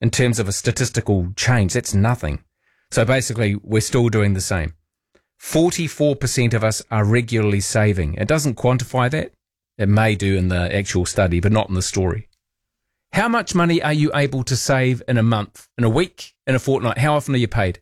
in terms of a statistical change. That's nothing. So basically, we're still doing the same. 44% of us are regularly saving. It doesn't quantify that. It may do in the actual study, but not in the story. How much money are you able to save in a month, in a week, in a fortnight? How often are you paid?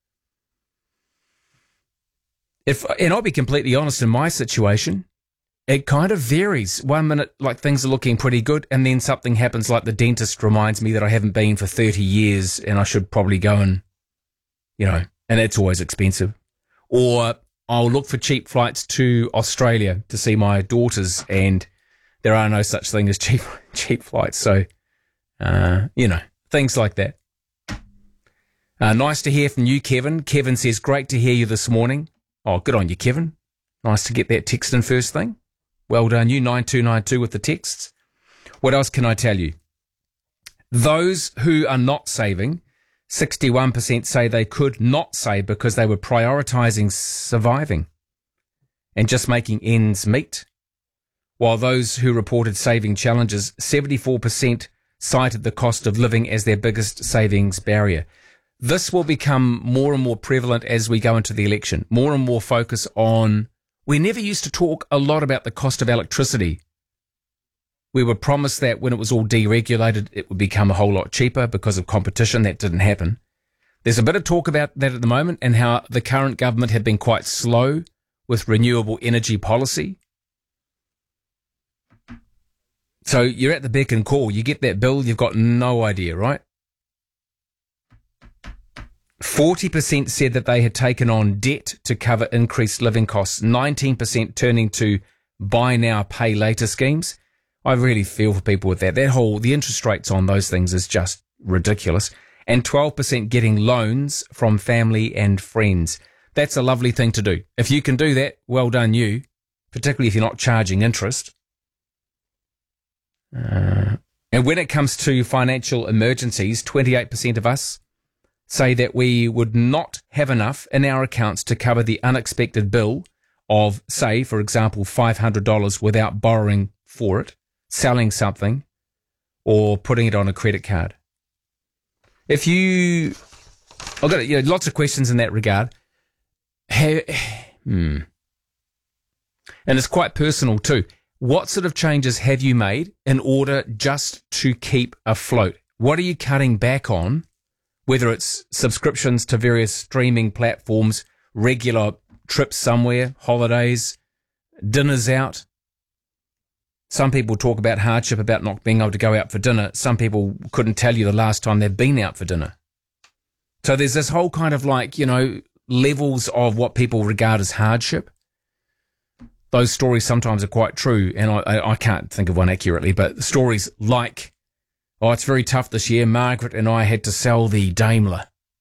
And I'll be completely honest, in my situation, it kind of varies. 1 minute, like things are looking pretty good, and then something happens, like the dentist reminds me that I haven't been for 30 years and I should probably go and, and it's always expensive. Or I'll look for cheap flights to Australia to see my daughters, and there are no such thing as cheap flights. So, things like that. Nice to hear from you, Kevin. Kevin says, great to hear you this morning. Oh, good on you, Kevin. Nice to get that text in first thing. Well done, you, 9292 with the texts. What else can I tell you? Those who are not saving, 61% say they could not save because they were prioritising surviving and just making ends meet. While those who reported saving challenges, 74% cited the cost of living as their biggest savings barrier. This will become more and more prevalent as we go into the election. More and more focus on... We never used to talk a lot about the cost of electricity. We were promised that when it was all deregulated, it would become a whole lot cheaper because of competition. That didn't happen. There's a bit of talk about that at the moment and how the current government have been quite slow with renewable energy policy. So you're at the beck and call. You get that bill, you've got no idea, right? 40% said that they had taken on debt to cover increased living costs. 19% turning to buy now, pay later schemes. I really feel for people with that. The interest rates on those things is just ridiculous. And 12% getting loans from family and friends. That's a lovely thing to do. If you can do that, well done you, particularly if you're not charging interest. And when it comes to financial emergencies, 28% of us say that we would not have enough in our accounts to cover the unexpected bill of, say, for example, $500 without borrowing for it, selling something, or putting it on a credit card. I've got lots of questions in that regard. And it's quite personal too. What sort of changes have you made in order just to keep afloat? What are you cutting back on? Whether it's subscriptions to various streaming platforms, regular trips somewhere, holidays, dinners out. Some people talk about hardship about not being able to go out for dinner. Some people couldn't tell you the last time they've been out for dinner. So there's this whole kind of levels of what people regard as hardship. Those stories sometimes are quite true, and I can't think of one accurately, but stories like, oh, it's very tough this year. Margaret and I had to sell the Daimler.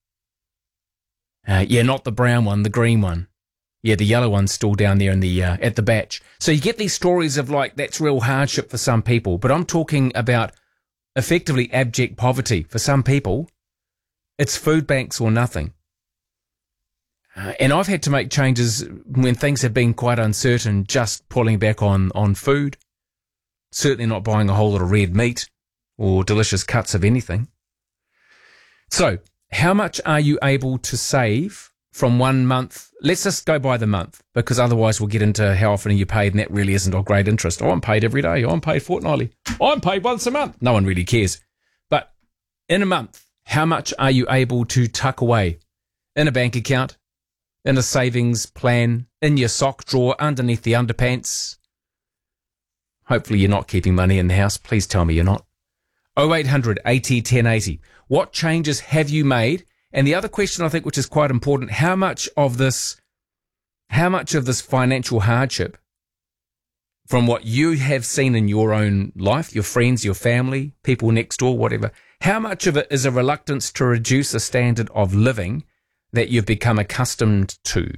Not the brown one, the green one. Yeah, the yellow one's still down there in the at the batch. So you get these stories of that's real hardship for some people, but I'm talking about effectively abject poverty. For some people, it's food banks or nothing. And I've had to make changes when things have been quite uncertain, just pulling back on food. Certainly not buying a whole lot of red meat or delicious cuts of anything. So, how much are you able to save from 1 month? Let's just go by the month, because otherwise we'll get into how often are you paid, and that really isn't of great interest. Oh, I'm paid every day. Oh, I'm paid fortnightly. Oh, I'm paid once a month. No one really cares. But in a month, how much are you able to tuck away in a bank account, in a savings plan, in your sock drawer, underneath the underpants? Hopefully you're not keeping money in the house. Please tell me you're not. 0800 80 1080. What changes have you made? And the other question I think, which is quite important, how much of this financial hardship, from what you have seen in your own life, your friends, your family, people next door, whatever, how much of it is a reluctance to reduce a standard of living that you've become accustomed to?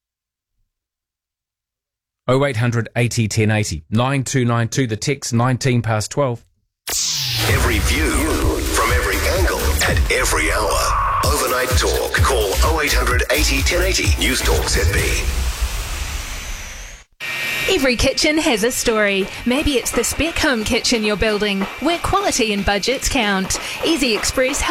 0800 80 1080. 9292, the text 19 past 12. Every view from every angle at every hour. Overnight Talk. Call 0800 80 1080. News Talk ZB. Every kitchen has a story. Maybe it's the spec home kitchen you're building, where quality and budgets count. Easy Express